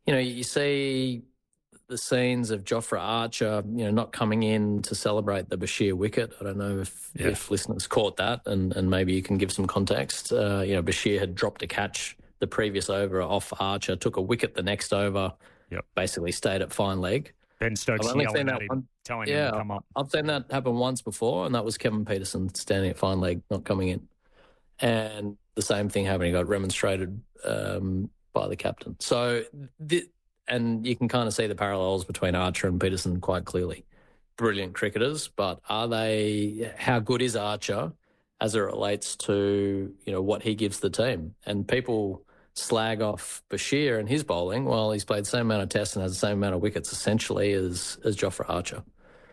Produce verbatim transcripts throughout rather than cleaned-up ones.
you know, you see the scenes of Jofra Archer, you know, not coming in to celebrate the Bashir wicket. I don't know if, yeah. if listeners caught that, and, and maybe you can give some context. Uh, you know, Bashir had dropped a catch the previous over off Archer, took a wicket the next over, yep. basically stayed at fine leg. Ben Stokes yelling at him, one, telling yeah, him to come up. I've seen that happen once before, and that was Kevin Peterson standing at fine leg, not coming in. And the same thing happened. He got remonstrated um, by the captain. So, the, and you can kind of see the parallels between Archer and Peterson quite clearly. Brilliant cricketers, but are they? How good is Archer as it relates to, you know, what he gives the team? And people slag off Bashir and his bowling. Well, he's played the same amount of tests and has the same amount of wickets essentially as as Jofra Archer.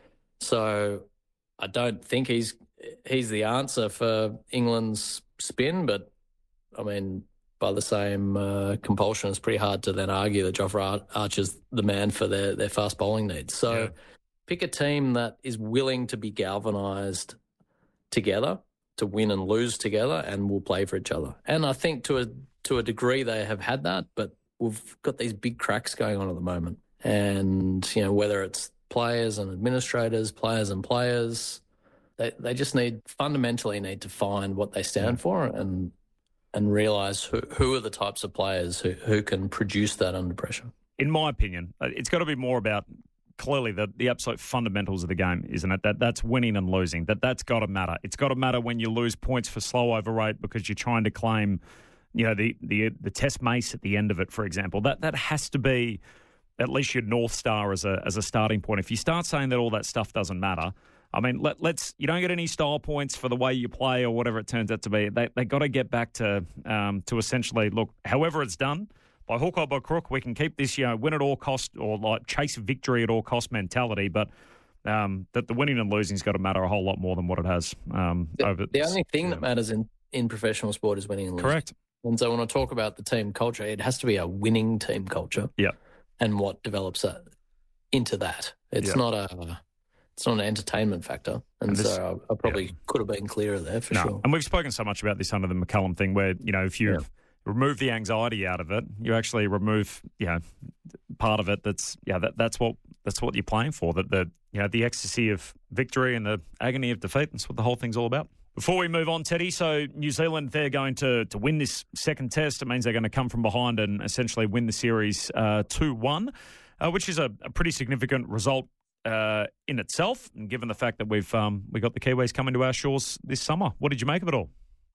So I don't think he's he's the answer for England's spin, but I mean, by the same uh, compulsion, it's pretty hard to then argue that Jofra Archer's the man for their, their fast bowling needs. So yeah. pick a team that is willing to be galvanised together, to win and lose together, and will play for each other. And I think to a to a degree they have had that, but we've got these big cracks going on at the moment. And, you know, whether it's players and administrators, players and players, they they just need, fundamentally need to find what they stand for and and realise who, who are the types of players who, who can produce that under pressure. In my opinion, it's got to be more about clearly the, the absolute fundamentals of the game, isn't it? That That's winning and losing. That, that's got to matter. It's got to matter when you lose points for slow over rate because you're trying to claim, you know, the, the, the test mace at the end of it, for example. That that has to be at least your North Star as a as a starting point. If you start saying that all that stuff doesn't matter, I mean, let, let's you don't get any style points for the way you play or whatever it turns out to be. They they got to get back to um, to essentially look, however it's done, by hook or by crook, we can keep this, you know, win at all cost or like chase victory at all cost mentality. But um, that the winning and losing's got to matter a whole lot more than what it has. Um, the, over the only thing yeah. that matters in, in professional sport is winning and losing. Correct. And so when I talk about the team culture, it has to be a winning team culture. Yeah. And what develops that into that. It's yeah. not a. It's not an entertainment factor, and, and this, so I, I probably yeah. could have been clearer there for no. sure. And we've spoken so much about this under the McCullum thing where, you know, if you yeah. remove the anxiety out of it, you actually remove, you know, part of it that's, yeah, that, that's what that's what you're playing for, that the, you know, the ecstasy of victory and the agony of defeat. That's what the whole thing's all about. Before we move on, Teddy, so New Zealand, they're going to, to win this second test. It means they're going to come from behind and essentially win the series uh, two one, uh, which is a, a pretty significant result Uh, in itself, and given the fact that we've um, we got the Kiwis coming to our shores this summer. What did you make of it all?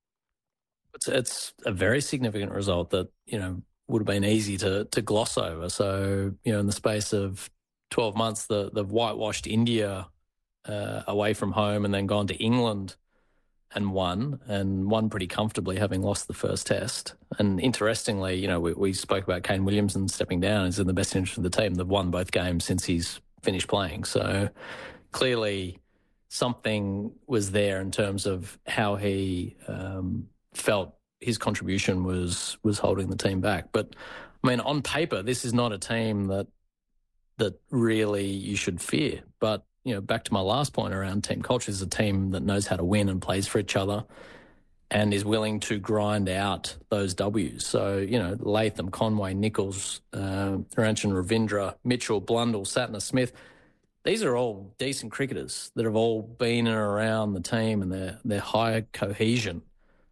It's, it's a very significant result that, you know, would have been easy to to gloss over. So, you know, in the space of twelve months, the, they've whitewashed India uh, away from home and then gone to England and won, and won pretty comfortably, having lost the first test. And interestingly, you know, we, we spoke about Kane Williamson stepping down. It's in the best interest of the team. They've won both games since he's finished playing. So clearly something was there in terms of how he um, felt his contribution was was holding the team back. But, I mean, on paper, this is not a team that that really you should fear. But, you know, back to my last point around team culture, is a team that knows how to win and plays for each other and is willing to grind out those W's. So, you know, Latham, Conway, Nichols, uh, Ranchan Ravindra, Mitchell, Blundell, Satner, Smith, these are all decent cricketers that have all been in and around the team, and they're, they're high cohesion.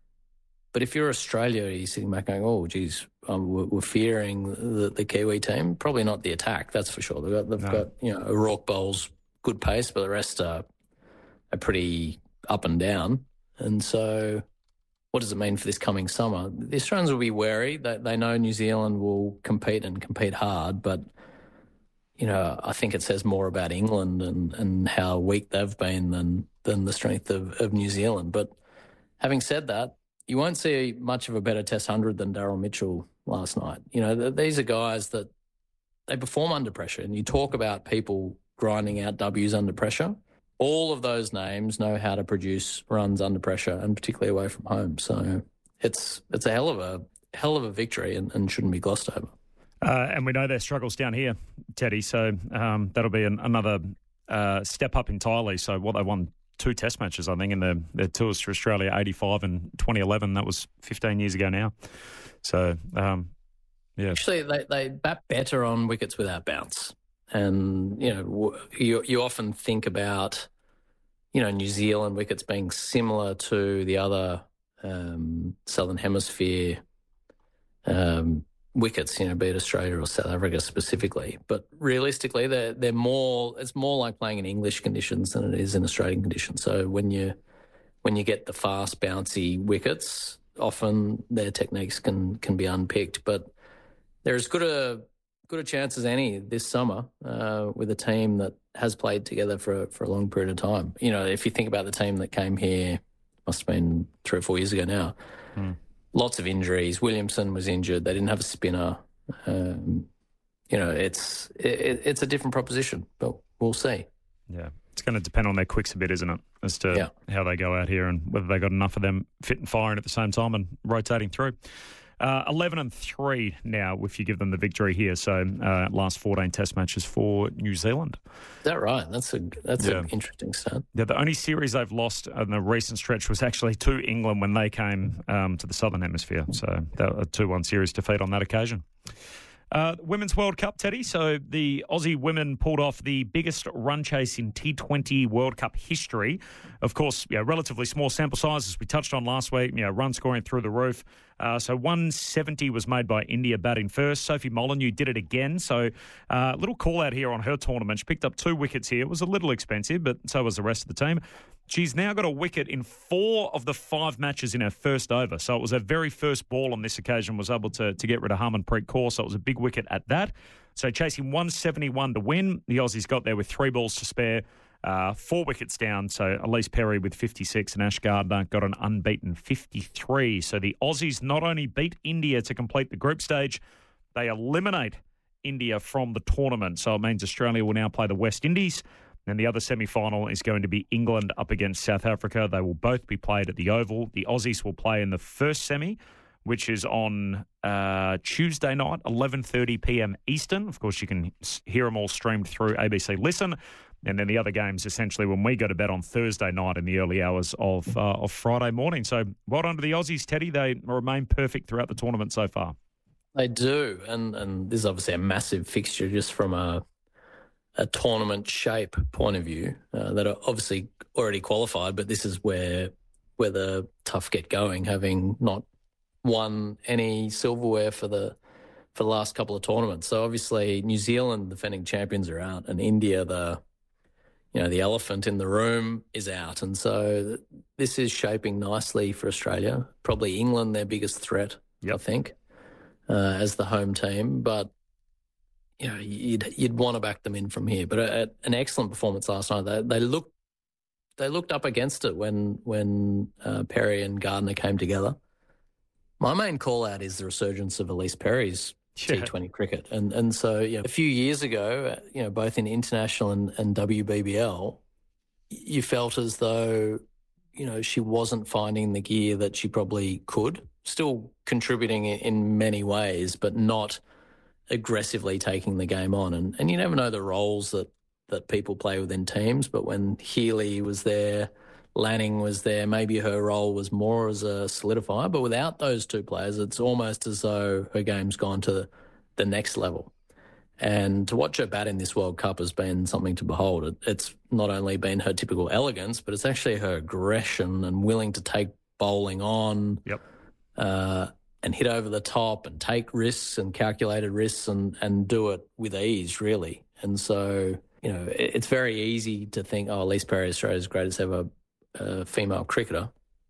But if you're Australia, you're sitting back going, oh, geez, um, we're, we're fearing the, the Kiwi team. Probably not the attack, that's for sure. They've got, they've no. got you know, O'Rourke bowls good pace, but the rest are, are pretty up and down. And so what does it mean for this coming summer? The Australians will be wary. They, they know New Zealand will compete and compete hard, but, you know, I think it says more about England and, and how weak they've been than than the strength of, of New Zealand. But having said that, you won't see much of a better Test one hundred than Daryl Mitchell last night. You know, th- these are guys that they perform under pressure, and you talk about people grinding out W's under pressure. All of those names know how to produce runs under pressure, and particularly away from home. So it's it's a hell of a hell of a victory, and, and shouldn't be glossed over. Uh, and we know their struggles down here, Teddy. So um, that'll be an, another uh, step up entirely. So what they won two Test matches, I think, in their, their tours to Australia, eighty-five and twenty eleven. That was fifteen years ago now. So um, Yeah. Actually, they, they bat better on wickets without bounce. And, you know, you, you often think about, you know, New Zealand wickets being similar to the other um, Southern Hemisphere um, wickets, you know, be it Australia or South Africa specifically. But realistically, they're, they're more, it's more like playing in English conditions than it is in Australian conditions. So when you, when you get the fast, bouncy wickets, often their techniques can, can be unpicked. But they're as good a, good a chance as any this summer uh, with a team that has played together for, for a long period of time. You know, if you think about the team that came here, must have been three or four years ago now, mm. lots of injuries. Williamson was injured. They didn't have a spinner. Um, you know, it's it, it's a different proposition, but we'll see. Yeah, it's going to depend on their quicks a bit, isn't it, as to yeah. how they go out here and whether they got enough of them fit and firing at the same time and rotating through. Uh, eleven and three now if you give them the victory here. So uh, last fourteen test matches for New Zealand. Is that right? That's a that's yeah. an interesting stat. Yeah, the only series they've lost in the recent stretch was actually to England when they came um, to the Southern Hemisphere. So that a two one series defeat on that occasion. Uh, Women's World Cup, Teddy. So the Aussie women pulled off the biggest run chase in T twenty World Cup history. Of course, you know, relatively small sample size, as we touched on last week, you know, run scoring through the roof. Uh, so one seventy was made by India batting first. Sophie Molyneux did it again. So a uh, little call out here on her tournament. She picked up two wickets here. It was a little expensive, but so was the rest of the team. She's now got a wicket in four of the five matches in her first over. So it was her very first ball on this occasion, was able to, to get rid of Harmanpreet Kaur. So it was a big wicket at that. So chasing one seventy-one to win. The Aussies got there with three balls to spare, uh, four wickets down. So Elise Perry with fifty-six and Ash Gardner got an unbeaten fifty-three. So the Aussies not only beat India to complete the group stage, they eliminate India from the tournament. So it means Australia will now play the West Indies. And the other semi-final is going to be England up against South Africa. They will both be played at the Oval. The Aussies will play in the first semi, which is on uh, Tuesday night, eleven thirty p.m. Eastern. Of course, you can hear them all streamed through A B C Listen. And then the other games, essentially, when we go to bed on Thursday night in the early hours of uh, of Friday morning. So well done to the Aussies, Teddy. They remain perfect throughout the tournament so far. They do. And, and this is obviously a massive fixture just from a... a tournament shape point of view uh, that are obviously already qualified, but this is where where the tough get going, having not won any silverware for the for the last couple of tournaments. So obviously New Zealand, defending champions, are out, and India, the you know the elephant in the room, is out, and so this is shaping nicely for Australia. Probably England, their biggest threat, yep. I think, uh, as the home team, but. You know, you'd you'd want to back them in from here, but a, a, an excellent performance last night. They they looked they looked up against it when when uh, Perry and Gardner came together. My main call out is the resurgence of Elise Perry's yeah. T twenty cricket, and and so you know, a few years ago, you know, both in international and, and W B B L, you felt as though you know she wasn't finding the gear that she probably could. Still contributing in many ways, but not aggressively taking the game on. And, and you never know the roles that, that people play within teams, but when Healy was there, Lanning was there, maybe her role was more as a solidifier, but without those two players, it's almost as though her game's gone to the next level. And to watch her bat in this World Cup has been something to behold. It, it's not only been her typical elegance, but it's actually her aggression and willing to take bowling on. Yep. Uh, and hit over the top and take risks and calculated risks and, and do it with ease, really. And so, you know, it, it's very easy to think, oh, Elise Perry, Australia's greatest ever uh, female cricketer.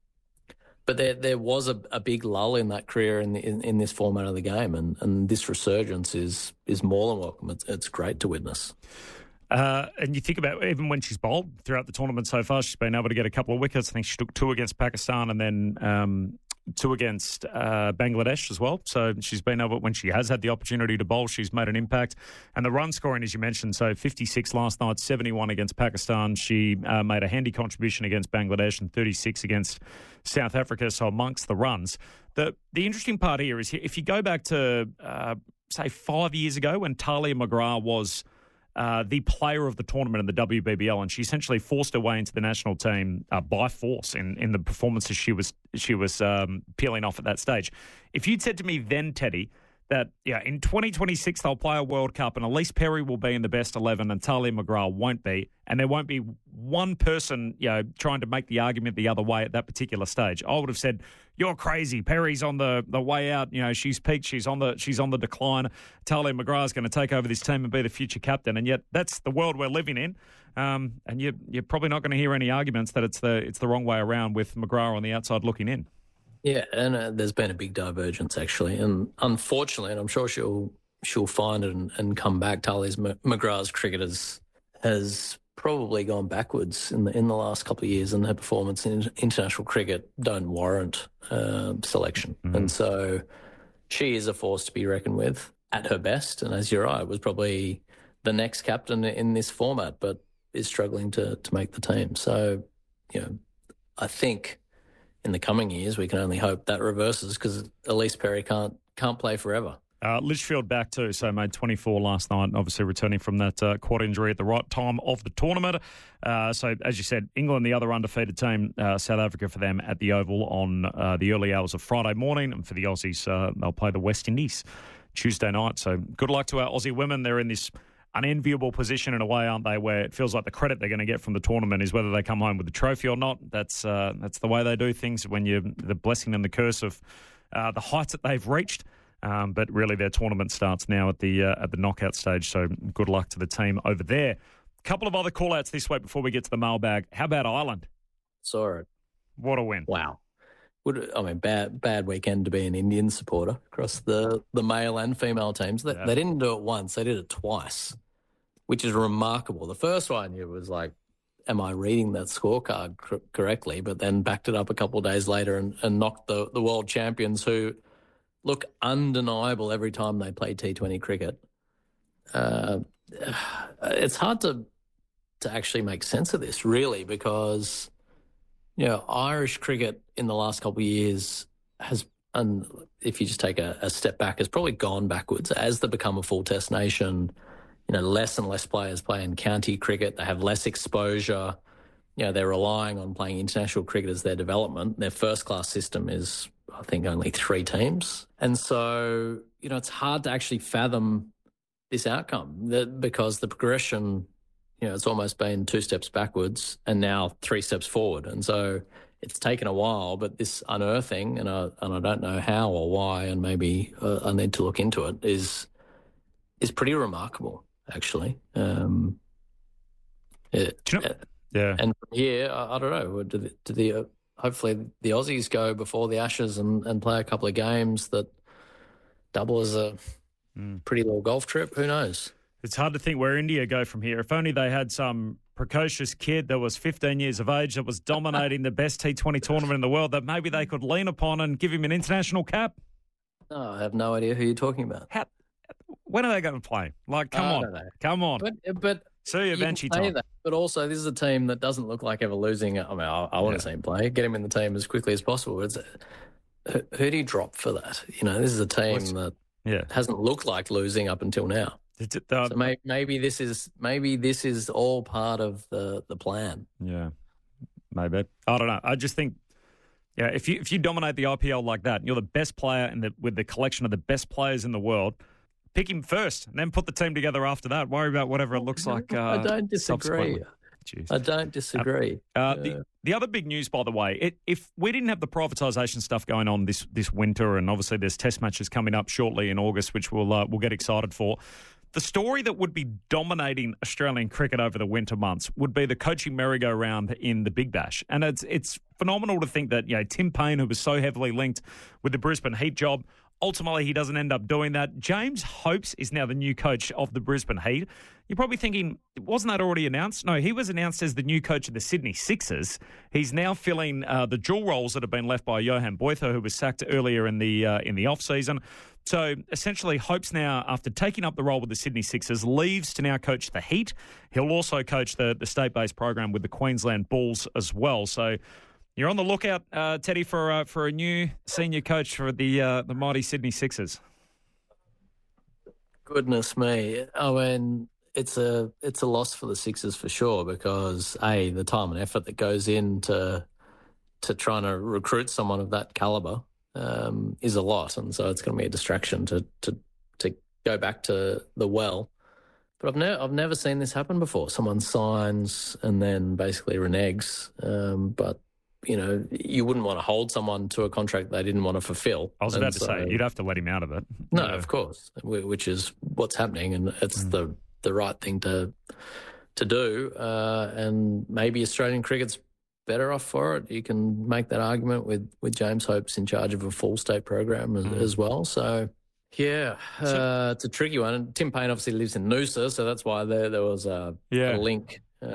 But there there was a, a big lull in that career in, the, in in this format of the game, and, and this resurgence is is more than welcome. It's, it's great to witness. Uh, and you think about even when she's bowled throughout the tournament so far, she's been able to get a couple of wickets. I think she took two against Pakistan and then um, two against uh, Bangladesh as well. So she's been able, when she has had the opportunity to bowl, she's made an impact. And the run scoring, as you mentioned, so fifty-six last night, seventy-one against Pakistan. She uh, made a handy contribution against Bangladesh and thirty-six against South Africa. So amongst the runs, the the interesting part here is if you go back to uh, say five years ago when Talia McGrath was Uh, the player of the tournament in the W B B L, and she essentially forced her way into the national team uh, by force in, in the performances she was she was um, peeling off at that stage. If you'd said to me then, Teddy, that, yeah, in twenty twenty-six they'll play a World Cup and Elise Perry will be in the best eleven and Talia McGrath won't be, and there won't be one person, you know, trying to make the argument the other way at that particular stage. I would have said, "You're crazy. Perry's on the, the way out. You know, she's peaked. She's on the she's on the decline. Talia McGrath's going to take over this team and be the future captain." And yet, that's the world we're living in. Um, and you, you're probably not going to hear any arguments that it's the it's the wrong way around with McGrath on the outside looking in. Yeah, and uh, there's been a big divergence actually, and unfortunately, and I'm sure she'll she'll find it and, and come back. Talia McGrath's cricket has has probably gone backwards in the in the last couple of years, and her performance in international cricket don't warrant uh, selection, mm-hmm. and so she is a force to be reckoned with at her best. And as you're right, was probably the next captain in this format, but is struggling to to make the team. So, you know, I think in the coming years we can only hope that reverses because Elise Perry can't can't play forever. Uh, Litchfield back too, so made twenty-four last night, obviously returning from that uh, quad injury at the right time of the tournament. Uh, so, as you said, England, the other undefeated team, uh, South Africa for them at the Oval on uh, the early hours of Friday morning. And for the Aussies, uh, they'll play the West Indies Tuesday night. So, good luck to our Aussie women. They're in this unenviable position in a way, aren't they, where it feels like the credit they're going to get from the tournament is whether they come home with the trophy or not. That's uh, that's the way they do things when you're the blessing and the curse of uh, the heights that they've reached. Um, but really, their tournament starts now at the uh, at the knockout stage. So good luck to the team over there. A couple of other call-outs this week before we get to the mailbag. How about Ireland? Saw it. What a win! Wow. Would I mean bad bad weekend to be an Indian supporter across the, the male and female teams. They, yeah. they didn't do it once; they did it twice, which is remarkable. The first one, you was like, "Am I reading that scorecard cr- correctly?" But then backed it up a couple of days later and, and knocked the, the world champions who look undeniable every time they play T twenty cricket. Uh, it's hard to to actually make sense of this, really, because you know Irish cricket in the last couple of years has, and if you just take a, a step back, has probably gone backwards as they become a full Test nation. You know, less and less players play in county cricket. They have less exposure. You know, they're relying on playing international cricket as their development. Their first-class system is, I think, only three teams. And so, you know, it's hard to actually fathom this outcome that because the progression, you know, it's almost been two steps backwards and now three steps forward. And so it's taken a while, but this unearthing, and I, and I don't know how or why, and maybe uh, I need to look into it, is is pretty remarkable, actually. Um, it, you know, yeah. And from here, I, I don't know, do the, do the uh, hopefully the Aussies go before the Ashes and, and play a couple of games that double as a mm. pretty little golf trip. Who knows? It's hard to think where India go from here. If only they had some precocious kid that was fifteen years of age that was dominating the best T twenty tournament in the world that maybe they could lean upon and give him an international cap. No, I have no idea who you're talking about. How, when are they going to play? Like, come on. Come on. But, but see you eventually, Tom. That, but also, this is a team that doesn't look like ever losing. I mean, I, I want yeah. to see him play. Get him in the team as quickly as possible. It's, who, who do you drop for that? You know, this is a team What's, that yeah. hasn't looked like losing up until now. It, uh, so maybe, maybe this is maybe this is all part of the, the plan. Yeah, maybe. I don't know. I just think, yeah, if you if you dominate the I P L like that, and you're the best player in the with the collection of the best players in the world, pick him first, and then put the team together after that. Worry about whatever it looks like. Uh, I don't disagree. Jeez. I don't disagree. Uh, uh, the, the other big news, by the way, it, if we didn't have the privatisation stuff going on this this winter, and obviously there's Test matches coming up shortly in August, which we'll uh, we'll get excited for. The story that would be dominating Australian cricket over the winter months would be the coaching merry-go-round in the Big Bash. And it's it's phenomenal to think that, you know, Tim Payne, who was so heavily linked with the Brisbane Heat job, ultimately he doesn't end up doing that. James Hopes is now the new coach of the Brisbane Heat. You're probably thinking, wasn't that already announced? No, he was announced as the new coach of the Sydney Sixers. He's now filling uh, the dual roles that have been left by Johan Boytha, who was sacked earlier in the uh, in the off-season. So essentially, Hopes now, after taking up the role with the Sydney Sixers, leaves to now coach the Heat. He'll also coach the, the state-based program with the Queensland Bulls as well. So you're on the lookout, uh, Teddy, for uh, for a new senior coach for the uh, the mighty Sydney Sixers. Goodness me! I mean, it's a it's a loss for the Sixers for sure because a the time and effort that goes into to trying to recruit someone of that caliber um, is a lot, and so it's going to be a distraction to to to go back to the well. But I've never I've never seen this happen before. Someone signs and then basically reneges. Um, but you know, you wouldn't want to hold someone to a contract they didn't want to fulfill. I was and about to so, say you'd have to let him out of it. No, yeah. of course, which is what's happening, and it's mm. the the right thing to to do. Uh, and maybe Australian cricket's better off for it. You can make that argument with with James Hope's in charge of a full state program as, mm. as well. So. Yeah, uh, it's a tricky one. And Tim Payne obviously lives in Noosa, so that's why there there was a, yeah. a link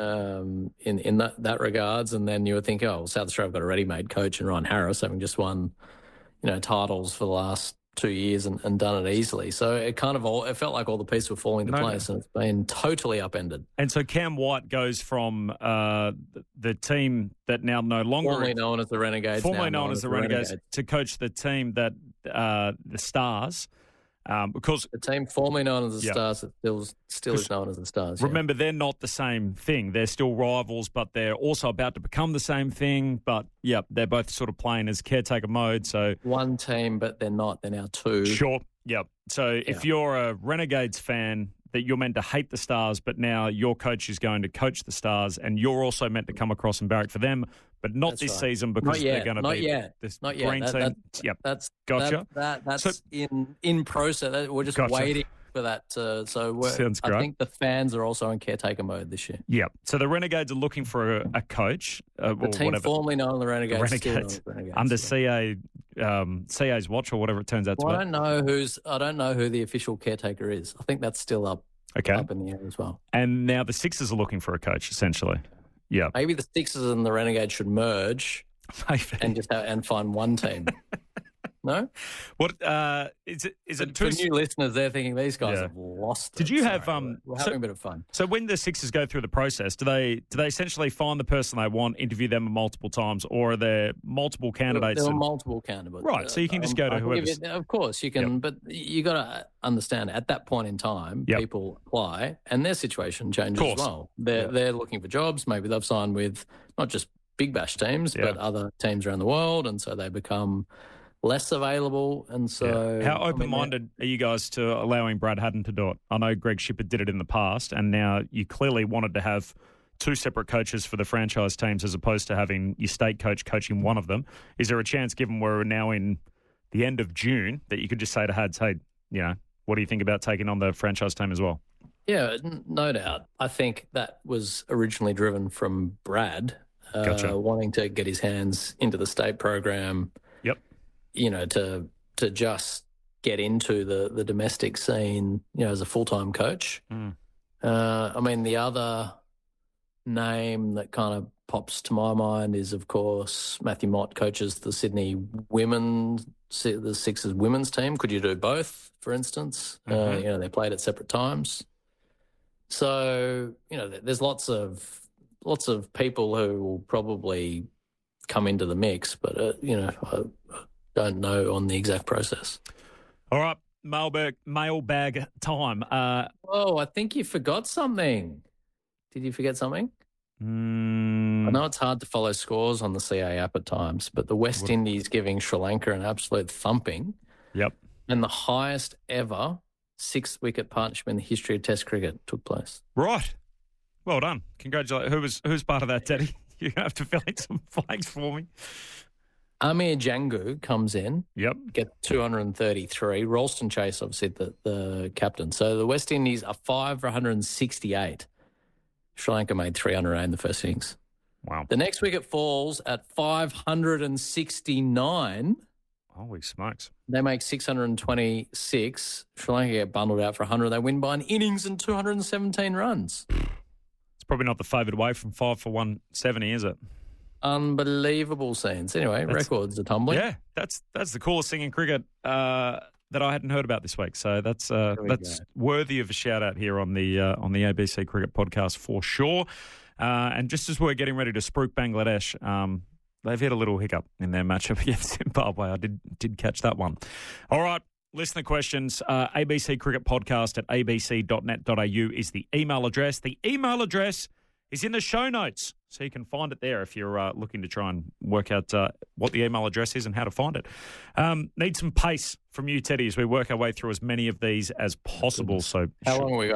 um, in in that, that regards. And then you would think, oh, well, South Australia have got a ready-made coach in Ryan Harris, having just won, you know, titles for the last two years and, and done it easily. So it kind of all it felt like all the pieces were falling into no, place, and it's been totally upended. And so Cam White goes from uh, the team that now no longer formerly known as the Renegades, formerly known, known as, as the Renegades, Renegades, to coach the team that uh, the Stars. Um, because the team formerly known as the yeah. Stars still still is known as the Stars. Remember, yeah. they're not the same thing. They're still rivals, but they're also about to become the same thing. But yeah, they're both sort of playing as caretaker mode. So one team, but they're not. They're now two. Sure. Yeah. So yeah. if you're a Renegades fan, that you're meant to hate the Stars, but now your coach is going to coach the Stars, and you're also meant to come across and barrack for them, but not that's this right. season because they're going to not be yet. this not green yet. That, team. that, yep. That's gotcha. That, that, that's so, in in process. We're just gotcha. waiting for that. To, so we're, Sounds great. I think the fans are also in caretaker mode this year. Yeah. So the Renegades are looking for a, a coach. Uh, the or team whatever. formerly known as the Renegades, the Renegades, the Renegades under yeah. C A um, C A's watch or whatever it turns out well, to be. I don't know who's. I don't know who the official caretaker is. I think that's still up. Okay. Up in the air as well. And now the Sixers are looking for a coach, essentially. Yeah. Maybe the Sixers and the Renegades should merge Maybe. and just have, and find one team. No? What uh, is it? Is it for, two for new listeners? They're thinking these guys yeah. have lost. Did it. you Sorry, have um? We're, we're so, having a bit of fun. So when the Sixers go through the process, do they do they essentially find the person they want, interview them multiple times, or are there multiple candidates? There are and... multiple candidates. Right. So you can just go to um, whoever. Of course, you can, yep. but you got to understand at that point in time, yep. people apply, and their situation changes as well. They're yep. they're looking for jobs. Maybe they've signed with not just Big Bash teams, yep. but other teams around the world, and so they become less available. And so, yeah. how open-minded I mean, are you guys to allowing Brad Haddin to do it? I know Greg Shipperd did it in the past, and now you clearly wanted to have two separate coaches for the franchise teams as opposed to having your state coach coaching one of them. Is there a chance, given we're now in the end of June, that you could just say to Hads, hey, you know, what do you think about taking on the franchise team as well? Yeah, no doubt. I think that was originally driven from Brad uh, gotcha. wanting to get his hands into the state program. Yep. You know, to to just get into the, the domestic scene, you know, as a full-time coach. Mm. Uh, I mean, the other name that kind of pops to my mind is, of course, Matthew Mott coaches the Sydney women, the Sixers women's team. Could you do both, for instance? Mm-hmm. Uh, you know, they played at separate times. So, you know, there's lots of lots of people who will probably come into the mix, but, uh, you know, I, don't know on the exact process. All right, mailbag, mailbag time. Uh, oh, I think you forgot something. Did you forget something? Mm, I know it's hard to follow scores on the C A app at times, but the West what? Indies giving Sri Lanka an absolute thumping. Yep. And the highest ever six-wicket partnership in the history of Test cricket took place. Right. Well done. Congratulations. Who was who's part of that, Teddy? You're going to have to fill in some flags for me. Amir Jangu comes in, yep, gets two hundred thirty-three. Ralston Chase, obviously, the, the captain. So the West Indies are five for one hundred sixty-eight. Sri Lanka made three hundred eight in the first innings. Wow. The next wicket falls at five hundred sixty-nine. Holy smokes. They make six hundred twenty-six. Sri Lanka get bundled out for one hundred. They win by an innings and two hundred seventeen runs. It's probably not the favoured way from five for one seventy, is it? Unbelievable scenes. Anyway, that's, records are tumbling. Yeah, that's that's the coolest thing in cricket uh, that I hadn't heard about this week. So that's uh, that's go. worthy of a shout out here on the uh, on the A B C Cricket Podcast for sure. Uh, and just as we're getting ready to spruik Bangladesh, um, they've hit a little hiccup in their matchup against Zimbabwe. I did did catch that one. All right. Listener questions, uh, A B C Cricket Podcast at a b c dot net dot a u is the email address. The email address is in the show notes So you can find it there if you're uh, looking to try and work out uh, what the email address is and how to find it. Um, need some pace from you, Teddy, as we work our way through as many of these as possible. So how long are we